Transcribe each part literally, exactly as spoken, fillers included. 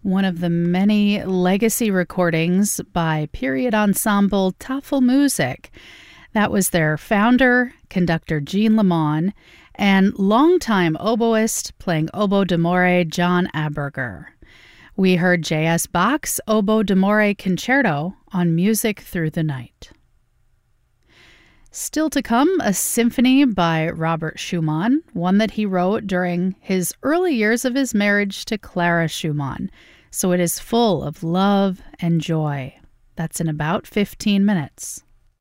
one of the many legacy recordings by period ensemble Tafelmusik. That was their founder, conductor Jean Lamond, and longtime oboist playing oboe d'amore John Aberger. We heard J S. Bach's Oboe d'Amore Concerto on Music Through the Night. Still to come, a symphony by Robert Schumann, one that he wrote during his early years of his marriage to Clara Schumann. So it is full of love and joy. That's in about fifteen minutes.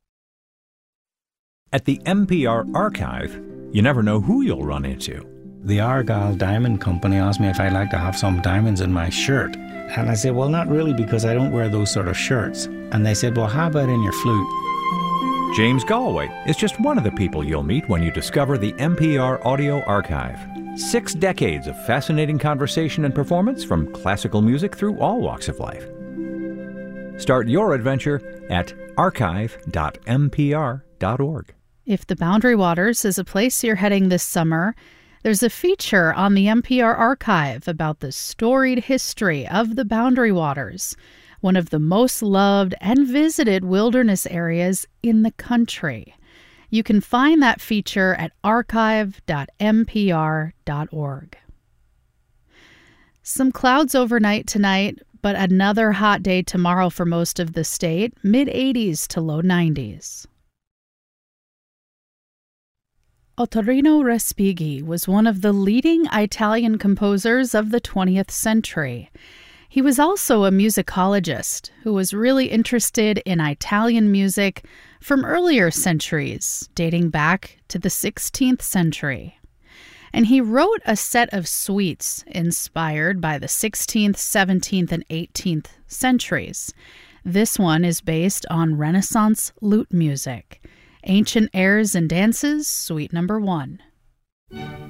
At the N P R Archive, you never know who you'll run into. The Argyle Diamond Company asked me if I'd like to have some diamonds in my shirt. And I said, well, not really, because I don't wear those sort of shirts. And they said, well, how about in your flute? James Galway is just one of the people you'll meet when you discover the N P R Audio Archive. Six decades of fascinating conversation and performance from classical music through all walks of life. Start your adventure at archive dot n p r dot org. If the Boundary Waters is a place you're heading this summer, there's a feature on the N P R Archive about the storied history of the Boundary Waters, one of the most loved and visited wilderness areas in the country. You can find that feature at archive dot n p r dot org. Some clouds overnight tonight, but another hot day tomorrow for most of the state, mid eighties to low nineties. Ottorino Respighi was one of the leading Italian composers of the twentieth century. He was also a musicologist who was really interested in Italian music from earlier centuries, dating back to the sixteenth century. And he wrote a set of suites inspired by the sixteenth, seventeenth, and eighteenth centuries. This one is based on Renaissance lute music. Ancient Airs and Dances, Suite Number One.